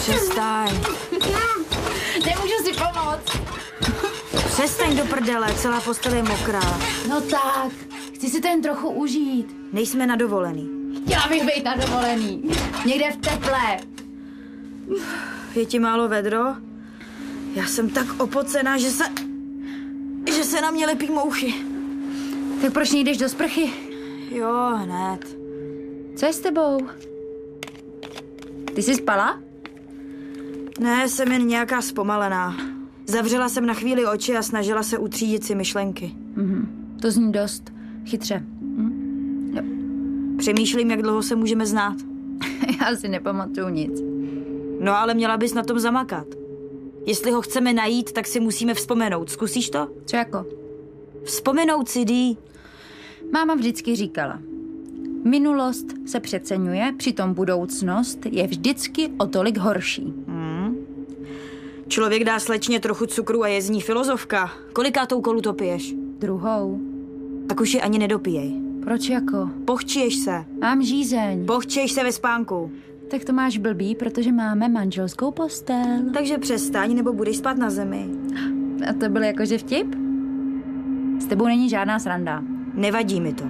Přestaň. Nemůžu si pomoct. Přestaň do prdele, celá postel je mokrá. No tak, chci si to jen trochu užít. Nejsme na dovolený. Chtěla bych být na dovolený. Někde v teple. Je ti málo vedro? Já jsem tak opocená, že se na mě lepí mouchy. Tak proč nejdeš do sprchy? Jo, hned. Co je s tebou? Ty jsi spala? Ne, jsem jen nějaká zpomalená. Zavřela jsem na chvíli oči a snažila se utřídit si myšlenky. To zní dost chytře. Jo. Přemýšlím, jak dlouho se můžeme znát. Já si nepamatuju nic. No ale měla bys na tom zamakat. Jestli ho chceme najít, tak si musíme vzpomenout. Zkusíš to? Co jako? Vzpomenout si, Dee. Máma vždycky říkala, minulost se přeceňuje, přitom budoucnost je vždycky o tolik horší. Člověk dá slečně trochu cukru a je z ní filozofka. Kolikátou kolu to piješ? Druhou. Tak už ji ani nedopíjej. Proč jako? Pochčiješ se. Mám žízeň. Pochčiješ se ve spánku. Tak to máš blbý, protože máme manželskou postel. Takže přestaň, nebo budeš spát na zemi. A to byl jakože vtip? S tebou není žádná sranda. Nevadí mi to.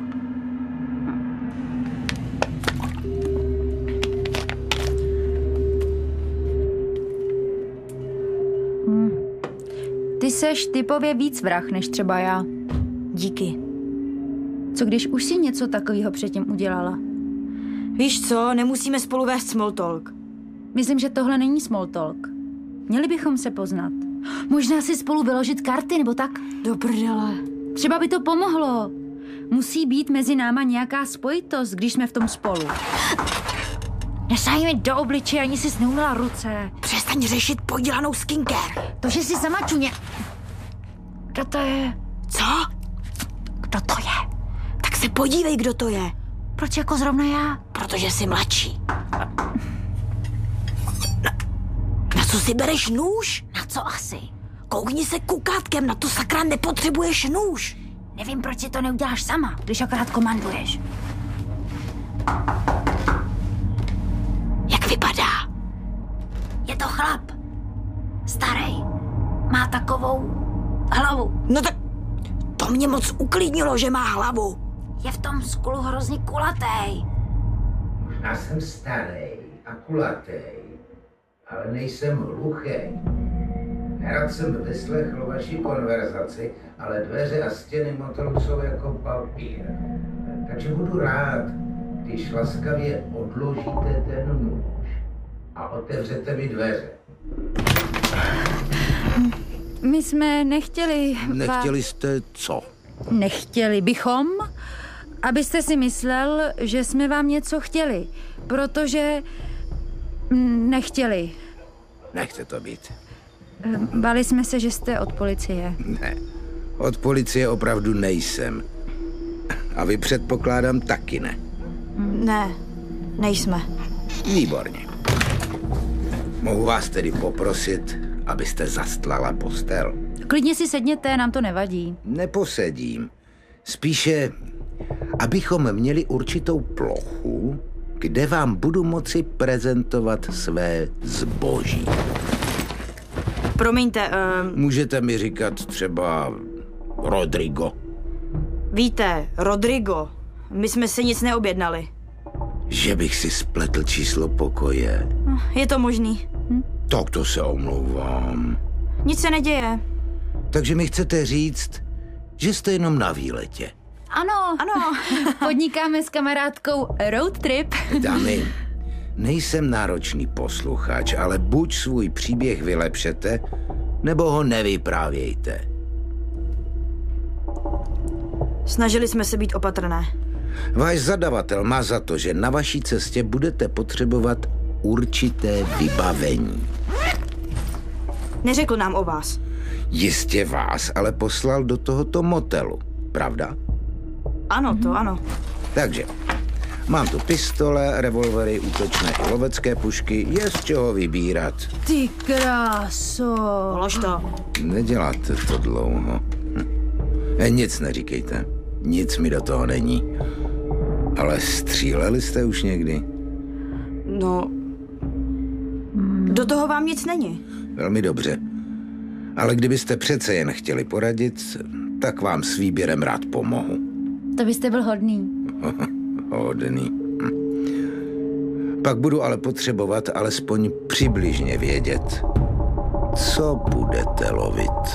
Ty seš typově víc vrah, než třeba já. Díky. Co když už si něco takového předtím udělala? Víš co, nemusíme spolu vést small talk. Myslím, že tohle není small talk. Měli bychom se poznat. Možná si spolu vyložit karty, nebo tak? Do prdele. Třeba by to pomohlo. Musí být mezi náma nějaká spojitost, když jsme v tom spolu. Nesahej mi do obličeje, ani si neumyla ruce. Přestaň řešit podělanou skincare. To, že si sama čuně. Kdo to je? Co? Kdo to je? Tak se podívej, kdo to je. Proč jako zrovna já? Protože jsi mladší. Na co si bereš nůž? Na co asi? Koukni se kukátkem, na to sakra nepotřebuješ nůž. Nevím, proč si to neuděláš sama, když akorát komanduješ. Jak vypadá? Je to chlap. Starej. Má takovou hlavu. No tak to mě moc uklidnilo, že má hlavu. Je v tom skulu hrozně kulatý. Možná jsem starý a kulatý, ale nejsem hluchý. Nerad jsem vyslechl vaši konverzaci, ale dveře a stěny motoru jsou jako papír. Takže budu rád, když laskavě odložíte ten nůž a otevřete mi dveře. My jsme nechtěli... Nechtěli jste co? Nechtěli bychom, abyste si myslel, že jsme vám něco chtěli, protože nechtěli. Nechte to být. Báli jsme se, že jste od policie. Ne, od policie opravdu nejsem. A vy předpokládám taky ne. Ne, nejsme. Výborně. Mohu vás tedy poprosit, abyste zastlala postel? Klidně si sedněte, nám to nevadí. Neposedím. Spíše, abychom měli určitou plochu, kde vám budu moci prezentovat své zboží. Promiňte, Můžete mi říkat třeba Rodrigo. víte, Rodrigo, my jsme si nic neobjednali. Že bych si spletl číslo pokoje. Je to možný. Tak to se omlouvám. Nic se neděje. Takže mi chcete říct, že jste jenom na výletě. Ano, Ano. podnikáme s kamarádkou road trip. Dámy, nejsem náročný posluchač, ale buď svůj příběh vylepšete, nebo ho nevyprávějte. Snažili jsme se být opatrné. Váš zadavatel má za to, že na vaší cestě budete potřebovat určité vybavení. Neřekl nám o vás. Jistě vás, ale poslal do tohoto motelu, pravda? Ano, to ano. Takže, mám tu pistole, revolvery, útočné i lovecké pušky, je z čeho vybírat. Ty kráso. Lož to. Neděláte to dlouho. Nic neříkejte, nic mi do toho není. Ale stříleli jste už někdy? No, Do toho vám nic není. Velmi dobře. Ale kdybyste přece jen chtěli poradit, tak vám s výběrem rád pomohu. To byste byl hodný. Hodný. Pak budu ale potřebovat alespoň přibližně vědět, co budete lovit.